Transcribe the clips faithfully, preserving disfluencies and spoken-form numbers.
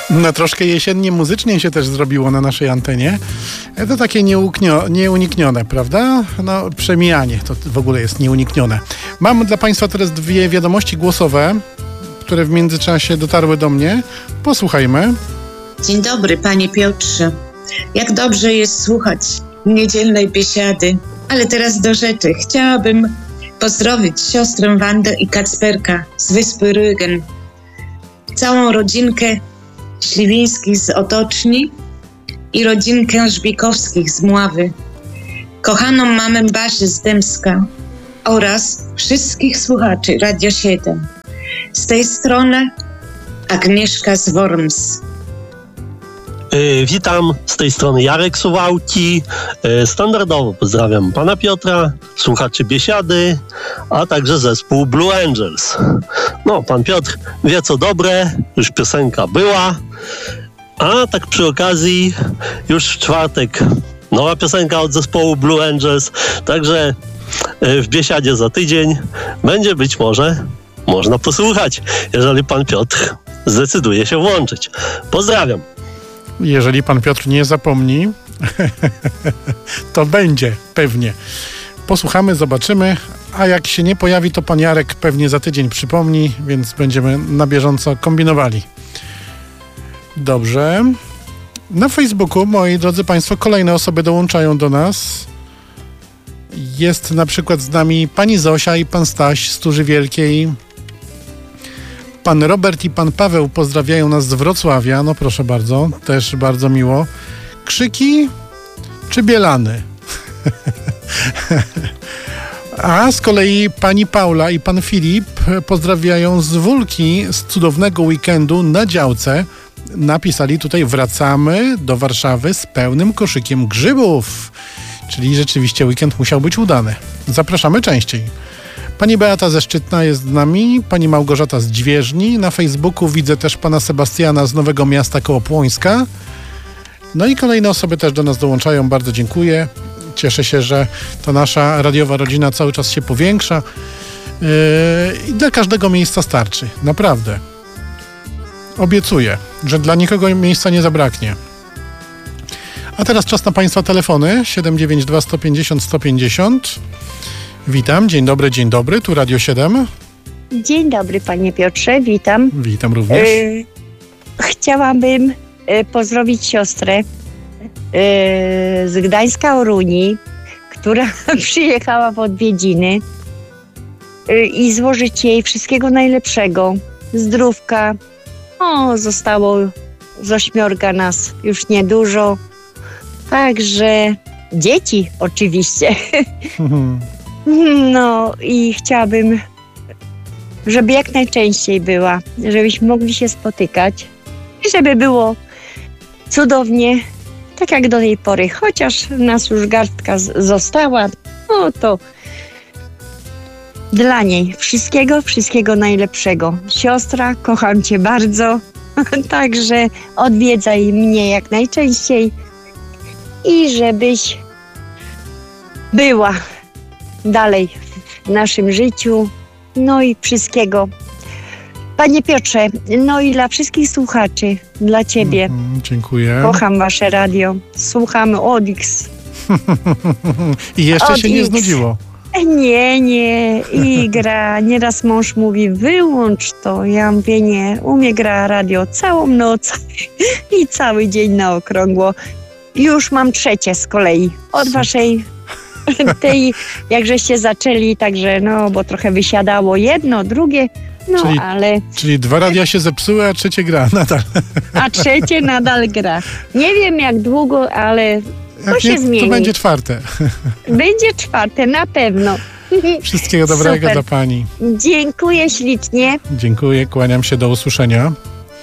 No troszkę jesiennie muzycznie się też zrobiło na naszej antenie. To takie nieuknio, nieuniknione, prawda? No przemijanie to w ogóle jest nieuniknione. Mam dla Państwa teraz dwie wiadomości głosowe, które w międzyczasie dotarły do mnie. Posłuchajmy. Dzień dobry, panie Piotrze. Jak dobrze jest słuchać niedzielnej biesiady. Ale teraz do rzeczy. Chciałabym pozdrowić siostrę Wandę i Kacperka z wyspy Rügen. Całą rodzinkę Śliwińskich z Otoczni i rodzinkę Żbikowskich z Mławy. Kochaną mamę Basię z Dębska oraz wszystkich słuchaczy Radio siedem. Z tej strony Agnieszka z Worms. Yy, witam, z tej strony Jarek Suwałki. Yy, standardowo pozdrawiam pana Piotra, słuchaczy Biesiady, a także zespół Blue Angels. No, pan Piotr wie co dobre, już piosenka była, a tak przy okazji już w czwartek nowa piosenka od zespołu Blue Angels, także yy, w Biesiadzie za tydzień będzie być może można posłuchać, jeżeli pan Piotr zdecyduje się włączyć. Pozdrawiam. Jeżeli pan Piotr nie zapomni, to będzie pewnie. Posłuchamy, zobaczymy, a jak się nie pojawi, to pan Jarek pewnie za tydzień przypomni, więc będziemy na bieżąco kombinowali. Dobrze. Na Facebooku, moi drodzy państwo, kolejne osoby dołączają do nas. Jest na przykład z nami pani Zosia i pan Staś z Turzy Wielkiej. Pan Robert i pan Paweł pozdrawiają nas z Wrocławia. No proszę bardzo, też bardzo miło. Krzyki czy Bielany? A z kolei pani Paula i pan Filip pozdrawiają z Wólki z cudownego weekendu na działce. Napisali tutaj: wracamy do Warszawy z pełnym koszykiem grzybów. Czyli rzeczywiście weekend musiał być udany. Zapraszamy częściej. Pani Beata ze Szczytna jest z nami, pani Małgorzata z Dźwieżni. Na Facebooku widzę też pana Sebastiana z Nowego Miasta koło Płońska. No i kolejne osoby też do nas dołączają. Bardzo dziękuję. Cieszę się, że ta nasza radiowa rodzina cały czas się powiększa. Yy, I dla każdego miejsca starczy. Naprawdę. Obiecuję, że dla nikogo miejsca nie zabraknie. A teraz czas na państwa telefony. siedem dziewięć dwa sto pięćdziesiąt sto pięćdziesiąt. Witam, dzień dobry, dzień dobry, tu Radio siedem. Dzień dobry, panie Piotrze, witam. Witam również. Yy, chciałabym yy, pozdrowić siostrę yy, z Gdańska Oruni, która przyjechała w odwiedziny yy, i złożyć jej wszystkiego najlepszego, zdrówka. O, zostało z ośmiorga nas już niedużo, także dzieci oczywiście. No i chciałabym, żeby jak najczęściej była, żebyśmy mogli się spotykać i żeby było cudownie, tak jak do tej pory, chociaż nas już garstka z- została, no to dla niej wszystkiego, wszystkiego najlepszego. Siostra, kocham cię bardzo, także odwiedzaj mnie jak najczęściej i żebyś była dalej w naszym życiu, no i wszystkiego. Panie Piotrze, no i dla wszystkich słuchaczy, dla ciebie. Mm, dziękuję. Kocham wasze radio, słuchamy Odix. I jeszcze Od się nie X. znudziło. Nie, nie, i gra. Nieraz mąż mówi, wyłącz to. Ja mówię, nie, u mnie gra radio całą noc i cały dzień na okrągło. Już mam trzecie z kolei od waszej tej, jak żeście zaczęli, także no, bo trochę wysiadało jedno, drugie, no Czyli- ale, Czyli dwa radia się zepsuły, a trzecie gra nadal. a trzecie nadal gra. Nie wiem jak długo, ale to Jak się nie, zmieni. to będzie czwarte. Będzie czwarte, na pewno. Wszystkiego dobrego Super. dla pani. Dziękuję ślicznie. Dziękuję, kłaniam się, do usłyszenia.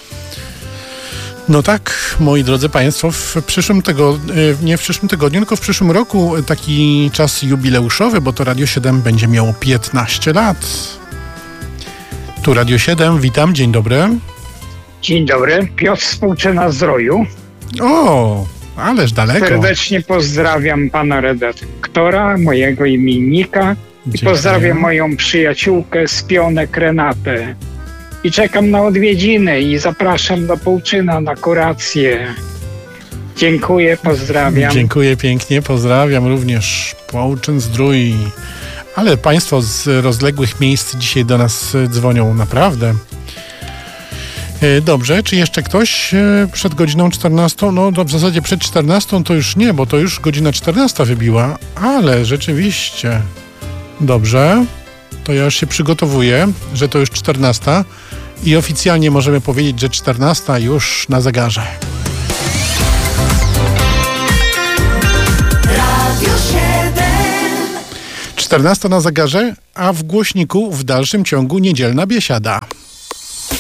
No tak, moi drodzy państwo, w przyszłym tego, nie w przyszłym tygodniu, tylko w przyszłym roku taki czas jubileuszowy, bo to Radio siedem będzie miało piętnaście lat. Tu Radio siedem, witam, dzień dobry. Dzień dobry, Piotr z Płóczyna Zdroju. O, ależ daleko. Serdecznie pozdrawiam pana redaktora, mojego imiennika i Dziękuję. pozdrawiam moją przyjaciółkę z Pionek Renatę. i czekam na odwiedziny i zapraszam do Połczyna na kurację. Dziękuję, pozdrawiam. Dziękuję pięknie, pozdrawiam również Połczyn Zdrój. Ale Państwo z rozległych miejsc dzisiaj do nas dzwonią, naprawdę. Dobrze, czy jeszcze ktoś przed godziną czternastą? No w zasadzie przed czternastą to już nie, bo to już godzina czternasta wybiła, ale rzeczywiście. Dobrze, to ja już się przygotowuję, że to już czternasta i oficjalnie możemy powiedzieć, że czternasta już na zegarze. czternasta na zegarze, a w głośniku w dalszym ciągu niedzielna biesiada.